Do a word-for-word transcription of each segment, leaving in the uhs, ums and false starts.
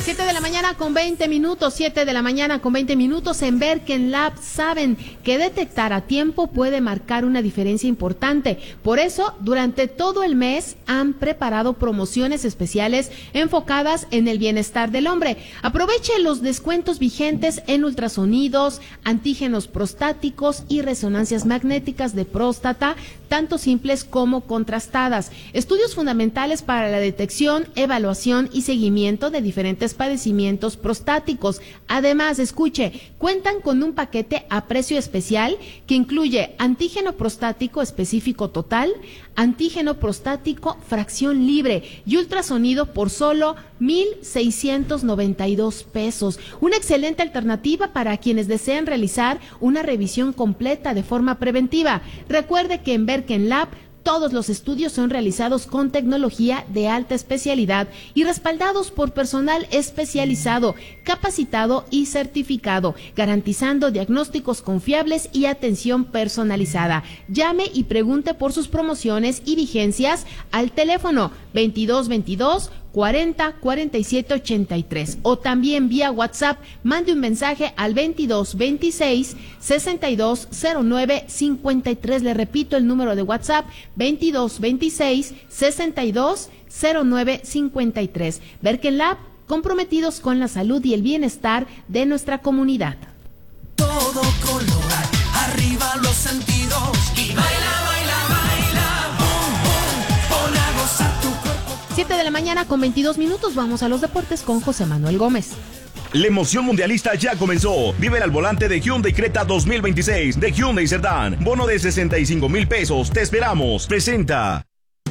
siete de la mañana con veinte minutos, siete de la mañana con veinte minutos. En Berken Lab saben que detectar a tiempo puede marcar una diferencia importante. Por eso, durante todo el mes han preparado promociones especiales enfocadas en el bienestar del hombre. Aproveche los descuentos vigentes en ultrasonidos, antígenos prostáticos y resonancias magnéticas de próstata, tanto simples como contrastadas. Estudios fundamentales para la detección, evaluación y seguimiento de diferentes padecimientos prostáticos. Además, escuche, cuentan con un paquete a precio especial que incluye antígeno prostático específico total, antígeno prostático fracción libre y ultrasonido por solo mil seiscientos noventa y dos pesos. Una excelente alternativa para quienes desean realizar una revisión completa de forma preventiva. Recuerde que en Berken Lab todos los estudios son realizados con tecnología de alta especialidad y respaldados por personal especializado, capacitado y certificado, garantizando diagnósticos confiables y atención personalizada. Llame y pregunte por sus promociones y vigencias al teléfono veintidós veintidós cuarenta cuarenta y siete ochenta y tres o también vía WhatsApp. Mande un mensaje al veintidós veintiséis sesenta y dos cero nueve cincuenta y tres. Le repito el número de WhatsApp: veintidós veintiséis sesenta y dos cero nueve cincuenta y tres. Berken Lab, comprometidos con la salud y el bienestar de nuestra comunidad. Todo color, arriba los sentidos y baila, baila, baila, boom, boom, pon a gozar tu cuerpo. siete de la mañana con veintidós minutos, vamos a los deportes con José Manuel Gómez. La emoción mundialista ya comenzó. Vive al volante de Hyundai Creta dos mil veintiséis de Hyundai Cerdán. Bono de sesenta y cinco mil pesos. Te esperamos. Presenta.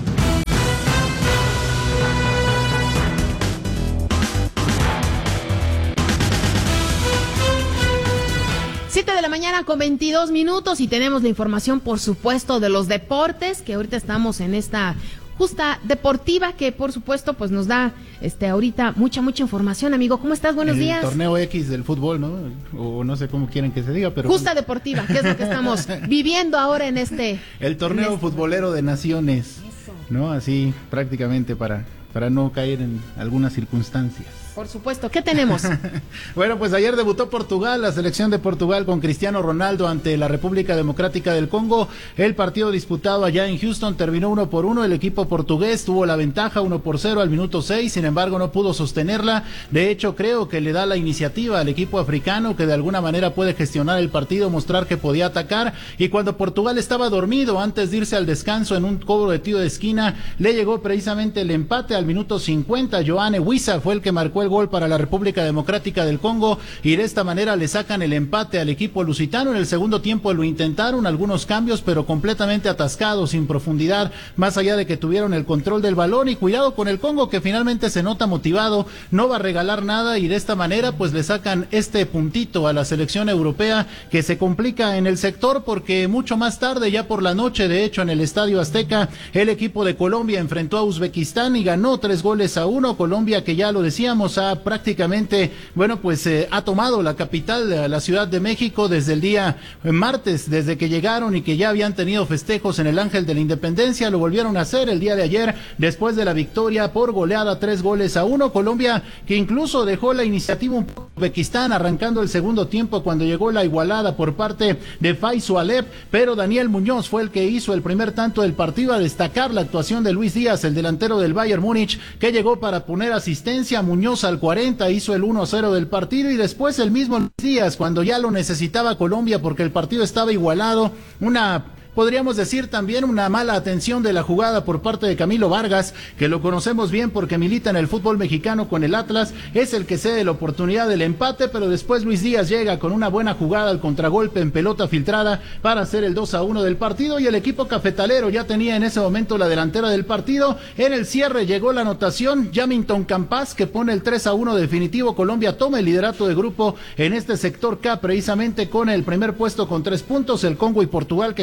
siete de la mañana con veintidós minutos y tenemos la información, por supuesto, de los deportes, que ahorita estamos en esta justa deportiva que, por supuesto, pues nos da este ahorita mucha, mucha información. Amigo, ¿cómo estás? Buenos el días. Torneo X del fútbol, ¿no? O no sé cómo quieren que se diga, pero... Justa deportiva, que es lo que estamos viviendo ahora en este... El torneo este... futbolero de naciones, Eso. ¿no? Así prácticamente para, para no caer en algunas circunstancias. Por supuesto, ¿qué tenemos? Bueno, pues ayer debutó Portugal, la selección de Portugal con Cristiano Ronaldo ante la República Democrática del Congo. El partido disputado allá en Houston terminó uno por uno. El equipo portugués tuvo la ventaja uno por cero al minuto seis, sin embargo no pudo sostenerla. De hecho, creo que le da la iniciativa al equipo africano, que de alguna manera puede gestionar el partido, mostrar que podía atacar. Y cuando Portugal estaba dormido antes de irse al descanso en un cobro de tiro de esquina, le llegó precisamente el empate al minuto cincuenta. Yoane Wissa fue el que marcó el gol para la República Democrática del Congo y de esta manera le sacan el empate al equipo lusitano. En el segundo tiempo lo intentaron, algunos cambios, pero completamente atascados, sin profundidad, más allá de que tuvieron el control del balón. Y cuidado con el Congo, que finalmente se nota motivado, no va a regalar nada y de esta manera pues le sacan este puntito a la selección europea, que se complica en el sector porque mucho más tarde, ya por la noche, de hecho en el Estadio Azteca, el equipo de Colombia enfrentó a Uzbekistán y ganó tres goles a uno. Colombia, que ya lo decíamos, ha prácticamente, bueno, pues eh, ha tomado la capital, la Ciudad de México, desde el día martes, desde que llegaron y que ya habían tenido festejos en el Ángel de la Independencia. Lo volvieron a hacer el día de ayer después de la victoria por goleada, tres goles a uno. Colombia, que incluso dejó la iniciativa un poco Uzbekistán arrancando el segundo tiempo cuando llegó la igualada por parte de Faizu Alep, pero Daniel Muñoz fue el que hizo el primer tanto del partido. A destacar la actuación de Luis Díaz, el delantero del Bayern Múnich, que llegó para poner asistencia. Muñoz al cuarenta hizo el uno a cero del partido y después el mismo Luis Díaz, cuando ya lo necesitaba Colombia porque el partido estaba igualado, una... podríamos decir también una mala atención de la jugada por parte de Camilo Vargas, que lo conocemos bien porque milita en el fútbol mexicano con el Atlas, es el que cede la oportunidad del empate, pero después Luis Díaz llega con una buena jugada al contragolpe en pelota filtrada para hacer el dos a uno del partido, y el equipo cafetalero ya tenía en ese momento la delantera del partido. En el cierre llegó la anotación, Jamilton Campas, que pone el tres a uno definitivo. Colombia toma el liderato de grupo en este sector K, precisamente con el primer puesto con tres puntos. El Congo y Portugal, que se van a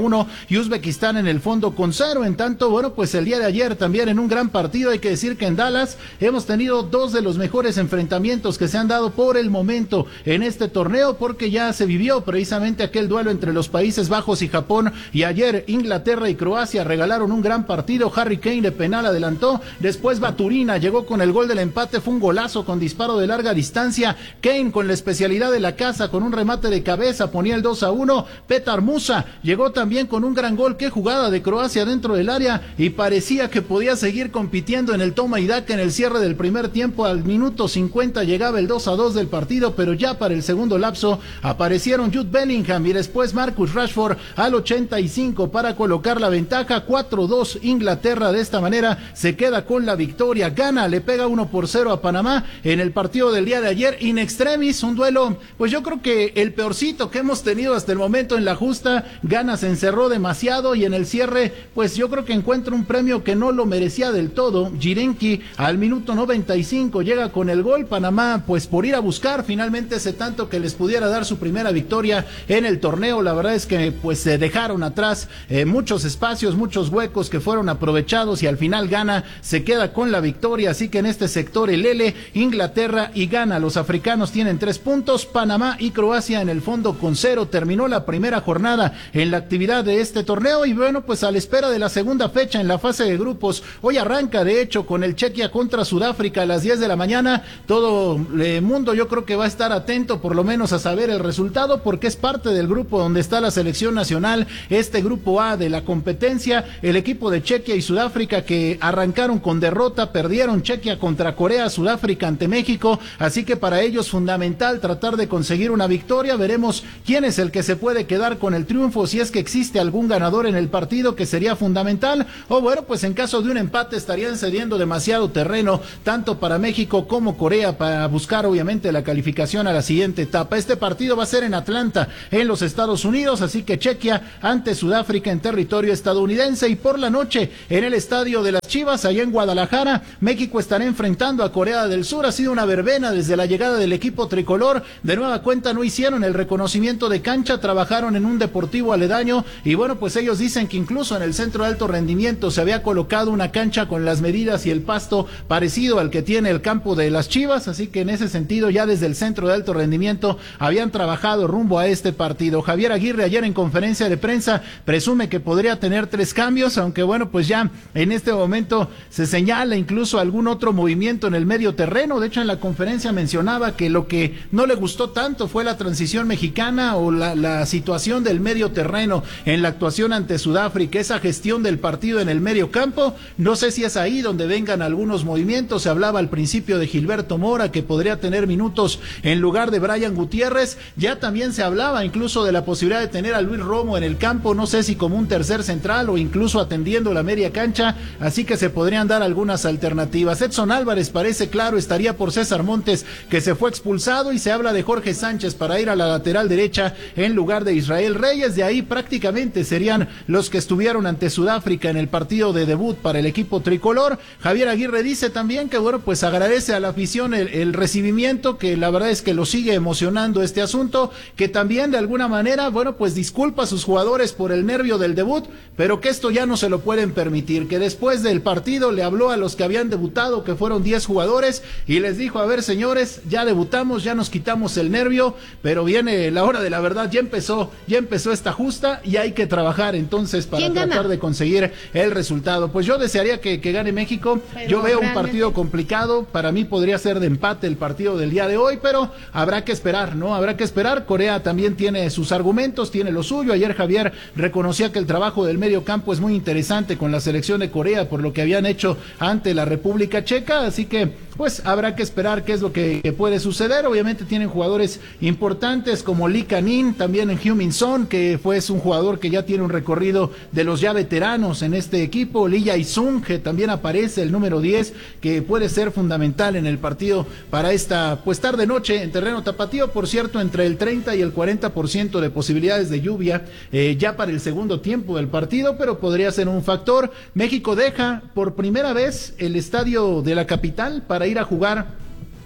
uno y Uzbekistán en el fondo con cero. En tanto, bueno, pues el día de ayer también en un gran partido, hay que decir que en Dallas hemos tenido dos de los mejores enfrentamientos que se han dado por el momento en este torneo, porque ya se vivió precisamente aquel duelo entre los Países Bajos y Japón, y ayer Inglaterra y Croacia regalaron un gran partido. Harry Kane de penal adelantó, después Baturina llegó con el gol del empate, fue un golazo con disparo de larga distancia. Kane con la especialidad de la casa, con un remate de cabeza, ponía el dos a uno. Petar Musa llegó también con un gran gol, qué jugada de Croacia dentro del área, y parecía que podía seguir compitiendo en el toma y daca en el cierre del primer tiempo. Al minuto cincuenta llegaba el dos a dos del partido, pero ya para el segundo lapso aparecieron Jude Bellingham y después Marcus Rashford al ochenta y cinco para colocar la ventaja. Cuatro dos Inglaterra, de esta manera se queda con la victoria. Ghana le pega uno por cero a Panamá en el partido del día de ayer, in extremis, un duelo, pues yo creo que el peorcito que hemos tenido hasta el momento en la justa. Ghana se encerró demasiado y en el cierre, pues yo creo que encuentra un premio que no lo merecía del todo. Jirenki al minuto noventa y cinco llega con el gol. Panamá, pues por ir a buscar finalmente ese tanto que les pudiera dar su primera victoria en el torneo. La verdad es que pues se dejaron atrás eh, muchos espacios, muchos huecos que fueron aprovechados, y al final Ghana se queda con la victoria. Así que en este sector el L, Inglaterra y Ghana, los africanos tienen tres puntos, Panamá y Croacia en el fondo con cero. Terminó la primera jornada en la actividad de este torneo, y bueno, pues a la espera de la segunda fecha en la fase de grupos. Hoy arranca de hecho con el Chequia contra Sudáfrica a las diez de la mañana. Todo el mundo yo creo que va a estar atento por lo menos a saber el resultado, porque es parte del grupo donde está la selección nacional, este grupo A de la competencia. El equipo de Chequia y Sudáfrica, que arrancaron con derrota, perdieron Chequia contra Corea, Sudáfrica ante México, así que para ellos fundamental tratar de conseguir una victoria. Veremos quién es el que se puede quedar con el triunfo, si es que existe algún ganador en el partido, que sería fundamental, o bueno, pues en caso de un empate estarían cediendo demasiado terreno tanto para México como Corea para buscar obviamente la calificación a la siguiente etapa. Este partido va a ser en Atlanta, en los Estados Unidos, así que Chequia ante Sudáfrica en territorio estadounidense. Y por la noche en el estadio de las Chivas, allá en Guadalajara, México estará enfrentando a Corea del Sur. Ha sido una verbena desde la llegada del equipo tricolor. De nueva cuenta no hicieron el reconocimiento de cancha, trabajaron en un deportivo aledaño, y bueno, pues ellos dicen que incluso en el centro de alto rendimiento se había colocado una cancha con las medidas y el pasto parecido al que tiene el campo de las Chivas, así que en ese sentido ya desde el centro de alto rendimiento habían trabajado rumbo a este partido. Javier Aguirre ayer en conferencia de prensa presume que podría tener tres cambios, aunque bueno, pues ya en este momento se señala incluso algún otro movimiento en el medio terreno. De hecho, en la conferencia mencionaba que lo que no le gustó tanto fue la transición mexicana o la, la situación del medio terreno en la actuación ante Sudáfrica, esa gestión del partido en el medio campo. No sé si es ahí donde vengan algunos movimientos. Se hablaba al principio de Gilberto Mora, que podría tener minutos en lugar de Brian Gutiérrez. Ya también se hablaba incluso de la posibilidad de tener a Luis Romo en el campo, no sé si como un tercer central o incluso atendiendo la media cancha, así que se podrían dar algunas alternativas. Edson Álvarez parece claro, estaría por César Montes, que se fue expulsado, y se habla de Jorge Sánchez para ir a la lateral derecha en lugar de Israel Reyes. De ahí prácticamente serían los que estuvieron ante Sudáfrica en el partido de debut para el equipo tricolor. Javier Aguirre dice también que bueno, pues agradece a la afición el, el recibimiento, que la verdad es que lo sigue emocionando este asunto, que también de alguna manera, bueno, pues disculpa a sus jugadores por el nervio del debut, pero que esto ya no se lo pueden permitir, que después del partido le habló a los que habían debutado, que fueron diez jugadores, y les dijo, a ver señores, ya debutamos, ya nos quitamos el nervio, pero viene la hora de la verdad, ya empezó, ya empezó esta justa y hay que trabajar entonces para tratar gana? de conseguir el resultado. Pues yo desearía que, que gane México. Pero yo veo realmente un partido complicado, para mí podría ser de empate el partido del día de hoy, pero habrá que esperar, ¿no? Habrá que esperar. Corea también tiene sus argumentos, tiene lo suyo. Ayer Javier reconocía que el trabajo del medio campo es muy interesante con la selección de Corea por lo que habían hecho ante la República Checa, así que pues habrá que esperar qué es lo que, que puede suceder. Obviamente tienen jugadores importantes como Lee Canin, también en Heung-min Son, que fue es un jugador que ya tiene un recorrido de los ya veteranos en este equipo. Lee Jae-sung, que también aparece, el número diez, que puede ser fundamental en el partido para esta, pues tarde noche en terreno tapatío. Por cierto, entre el treinta y el cuarenta por ciento de posibilidades de lluvia eh, ya para el segundo tiempo del partido, pero podría ser un factor. México deja por primera vez el estadio de la capital para ir a jugar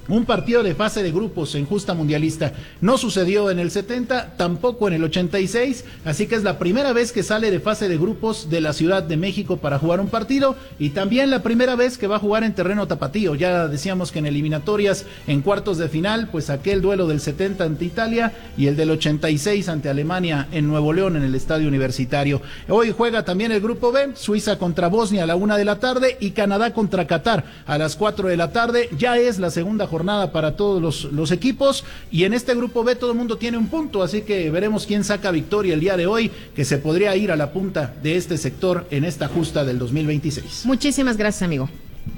un partido de fase de grupos en justa mundialista. No sucedió en el setenta, tampoco en el ochenta y seis, así que es la primera vez que sale de fase de grupos de la Ciudad de México para jugar un partido, y también la primera vez que va a jugar en terreno tapatío. Ya decíamos que en eliminatorias, en cuartos de final, pues aquel duelo del setenta ante Italia y el del ochenta y seis ante Alemania en Nuevo León en el Estadio Universitario. Hoy juega también el grupo B, Suiza contra Bosnia a la una de la tarde y Canadá contra Qatar a las cuatro de la tarde. Ya es la segunda jornada jornada para todos los, los equipos, y en este grupo B todo el mundo tiene un punto, así que veremos quién saca victoria el día de hoy, que se podría ir a la punta de este sector en esta justa del dos mil veintiséis. Muchísimas gracias, amigo.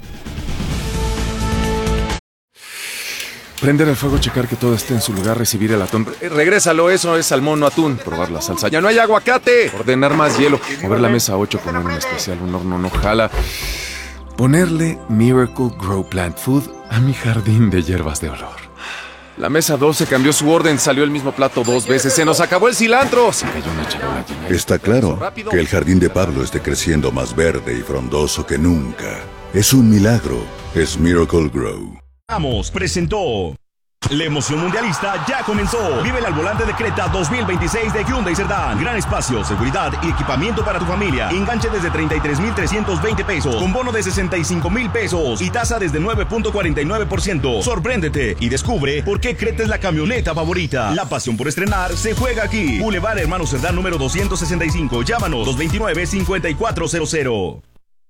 Prender el fuego, checar que todo esté en su lugar, recibir el atún. Eh, regrésalo, eso es salmón, no atún. Probar la salsa. ¡Ya no hay aguacate! Ordenar más hielo. Mover la mesa ocho, poner un especial, un horno no jala. Ponerle Miracle Grow Plant Food a mi jardín de hierbas de olor. La mesa doce cambió su orden, salió el mismo plato dos veces, se nos acabó el cilantro. Se cayó una charola llena. Está claro que el jardín de Pablo esté creciendo más verde y frondoso que nunca. Es un milagro, es Miracle Grow. Vamos, presentó. La emoción mundialista ya comenzó. Vive al volante de Creta dos mil veintiséis de Hyundai Cerdán. Gran espacio, seguridad y equipamiento para tu familia. Enganche desde treinta y tres mil trescientos veinte pesos, con bono de sesenta y cinco mil pesos y tasa desde nueve punto cuarenta y nueve por ciento. Sorpréndete y descubre por qué Creta es la camioneta favorita. La pasión por estrenar se juega aquí. Boulevard Hermano Cerdán número doscientos sesenta y cinco. Llámanos dos veintinueve, cincuenta y cuatro cero cero.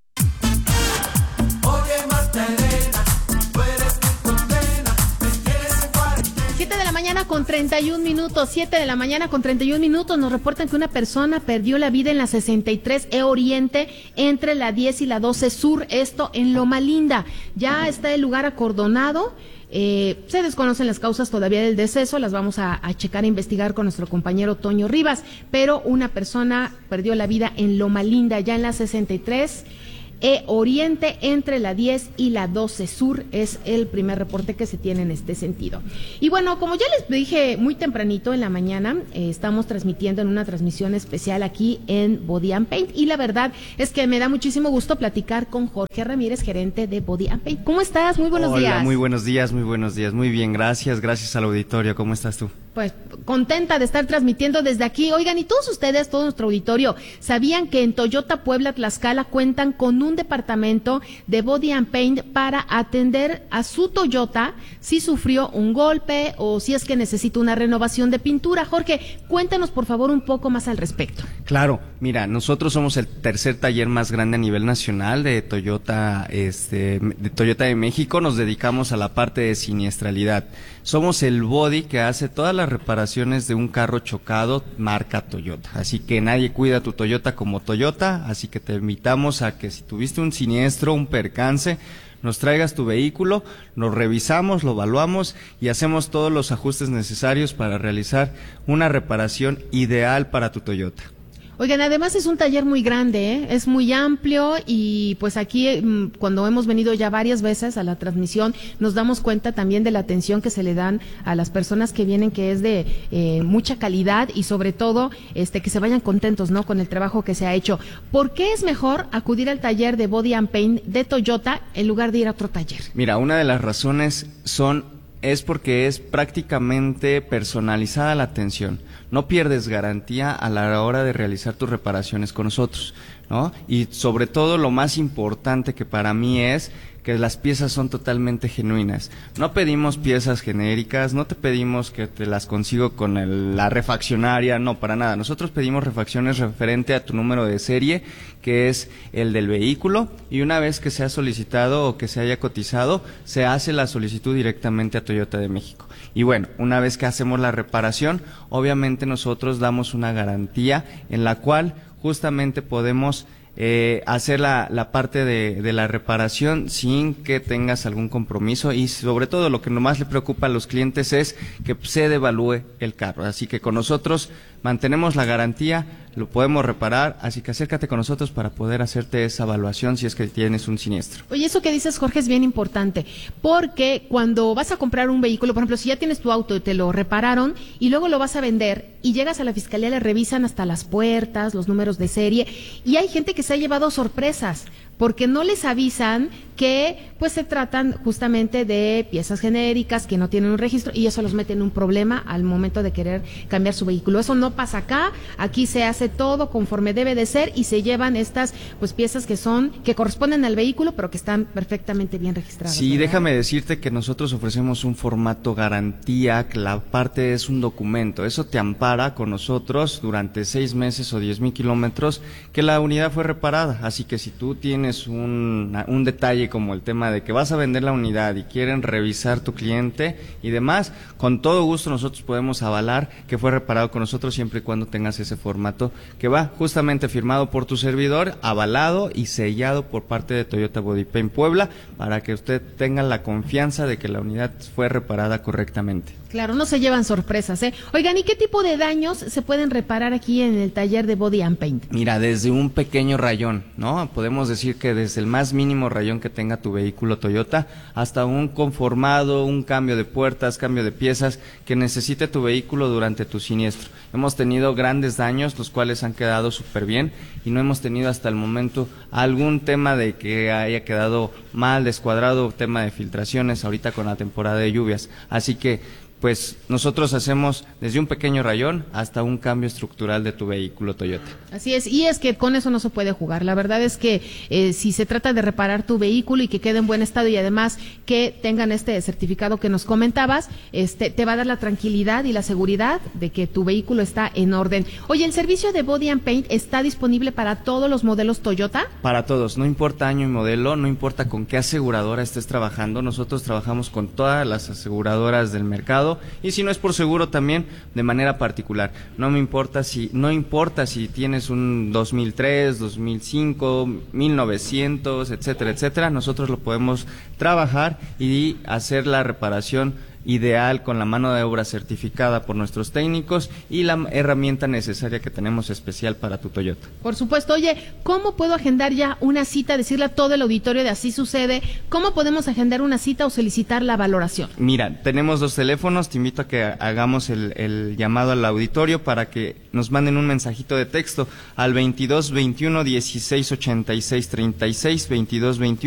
siete de la mañana con treinta y un minutos, siete de la mañana con treinta y un minutos, nos reportan que una persona perdió la vida en la sesenta y tres E Oriente entre la diez y la doce Sur, esto en Loma Linda. Ya está el lugar acordonado. Eh, se desconocen las causas todavía del deceso, las vamos a, a checar e investigar con nuestro compañero Toño Rivas, pero una persona perdió la vida en Loma Linda, ya en la sesenta y tres E Oriente entre la diez y la doce Sur, es el primer reporte que se tiene en este sentido. Y bueno, como ya les dije muy tempranito en la mañana, eh, estamos transmitiendo en una transmisión especial aquí en Body and Paint, y la verdad es que me da muchísimo gusto platicar con Jorge Ramírez, gerente de Body and Paint. ¿Cómo estás? Muy buenos Hola, días. Hola, muy buenos días, muy buenos días. Muy bien, gracias, gracias al auditorio. ¿Cómo estás tú? Pues contenta de estar transmitiendo desde aquí. Oigan, y todos ustedes, todo nuestro auditorio, ¿sabían que en Toyota Puebla Tlaxcala cuentan con un departamento de Body and Paint para atender a su Toyota si sufrió un golpe o si es que necesita una renovación de pintura? Jorge, cuéntanos por favor un poco más al respecto. Claro, mira, nosotros somos el tercer taller más grande a nivel nacional de Toyota, este, de Toyota de México. Nos dedicamos a la parte de siniestralidad. Somos el body que hace todas las reparaciones de un carro chocado marca Toyota. Así que nadie cuida tu Toyota como Toyota, así que te invitamos a que si tuviste un siniestro, un percance, nos traigas tu vehículo, lo revisamos, lo evaluamos y hacemos todos los ajustes necesarios para realizar una reparación ideal para tu Toyota. Oigan, además es un taller muy grande, ¿eh? Es muy amplio, y pues aquí cuando hemos venido ya varias veces a la transmisión nos damos cuenta también de la atención que se le dan a las personas que vienen, que es de eh, mucha calidad, y sobre todo este que se vayan contentos, ¿no?, con el trabajo que se ha hecho. ¿Por qué es mejor acudir al taller de Body and Paint de Toyota en lugar de ir a otro taller? Mira, una de las razones son es porque es prácticamente personalizada la atención. No pierdes garantía a la hora de realizar tus reparaciones con nosotros, ¿no? Y sobre todo lo más importante que para mí es que las piezas son totalmente genuinas. No pedimos piezas genéricas, no te pedimos que te las consigo con el, la refaccionaria, no, para nada. Nosotros pedimos refacciones referente a tu número de serie, que es el del vehículo, y una vez que se ha solicitado o que se haya cotizado, se hace la solicitud directamente a Toyota de México. Y bueno, una vez que hacemos la reparación, obviamente nosotros damos una garantía en la cual justamente podemos Eh, hacer la, la parte de, de la reparación sin que tengas algún compromiso, y sobre todo lo que más le preocupa a los clientes es que se devalúe el carro. Así que con nosotros mantenemos la garantía, lo podemos reparar, así que acércate con nosotros para poder hacerte esa evaluación si es que tienes un siniestro. Oye, eso que dices, Jorge, es bien importante, porque cuando vas a comprar un vehículo, por ejemplo, si ya tienes tu auto y te lo repararon y luego lo vas a vender y llegas a la fiscalía, le revisan hasta las puertas, los números de serie, y hay gente que se ha llevado sorpresas, porque no les avisan que pues se tratan justamente de piezas genéricas que no tienen un registro y eso los mete en un problema al momento de querer cambiar su vehículo. Eso no pasa acá, aquí se hace todo conforme debe de ser y se llevan estas pues piezas que son, que corresponden al vehículo pero que están perfectamente bien registradas. Sí, ¿verdad? déjame decirte que nosotros ofrecemos un formato garantía, que la parte es un documento, eso te ampara con nosotros durante seis meses o diez mil kilómetros que la unidad fue reparada, así que si tú tienes un, un detalle como el tema de que vas a vender la unidad y quieren revisar tu cliente y demás, con todo gusto nosotros podemos avalar que fue reparado con nosotros siempre y cuando tengas ese formato que va justamente firmado por tu servidor, avalado y sellado por parte de Toyota Body Paint Puebla para que usted tenga la confianza de que la unidad fue reparada correctamente. Claro, no se llevan sorpresas, ¿eh? Oigan, ¿y qué tipo de daños se pueden reparar aquí en el taller de Body and Paint? Mira, desde un pequeño rayón, ¿no? Podemos decir que desde el más mínimo rayón que tenga tu vehículo Toyota hasta un conformado, un cambio de puertas, cambio de piezas que necesite tu vehículo durante tu siniestro. Hemos tenido grandes daños, los cuales han quedado súper bien y no hemos tenido hasta el momento algún tema de que haya quedado mal, descuadrado, tema de filtraciones ahorita con la temporada de lluvias. Así que pues nosotros hacemos desde un pequeño rayón hasta un cambio estructural de tu vehículo Toyota. Así es, y es que con eso no se puede jugar. La verdad es que eh, si se trata de reparar tu vehículo y que quede en buen estado y además que tengan este certificado que nos comentabas, este te va a dar la tranquilidad y la seguridad de que tu vehículo está en orden. Oye, ¿el servicio de Body and Paint está disponible para todos los modelos Toyota? Para todos, no importa año y modelo, no importa con qué aseguradora estés trabajando, nosotros trabajamos con todas las aseguradoras del mercado. Y si no es por seguro también de manera particular. No me importa si no importa si tienes un dos mil tres, dos mil cinco, mil novecientos, etcétera, etcétera, nosotros lo podemos trabajar y hacer la reparación ideal con la mano de obra certificada por nuestros técnicos y la herramienta necesaria que tenemos especial para tu Toyota. Por supuesto. Oye, ¿cómo puedo agendar ya una cita, decirle a todo el auditorio de Así Sucede? ¿Cómo podemos agendar una cita o solicitar la valoración? Mira, tenemos dos teléfonos, te invito a que hagamos el, el llamado al auditorio para que nos manden un mensajito de texto al veintidós veintiuno dieciséis ochenta y seis treinta y seis, veintidós veintiuno